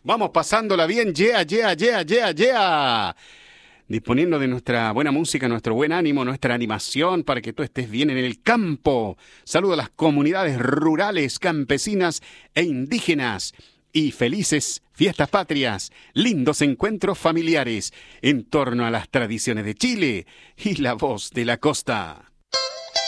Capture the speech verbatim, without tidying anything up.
Vamos pasándola bien, yeah, yeah, yeah, yeah, yeah. Disponiendo de nuestra buena música, nuestro buen ánimo, nuestra animación para que tú estés bien en el campo. Saludo a las comunidades rurales, campesinas e indígenas. Y felices fiestas patrias, lindos encuentros familiares en torno a las tradiciones de Chile y la voz de la costa.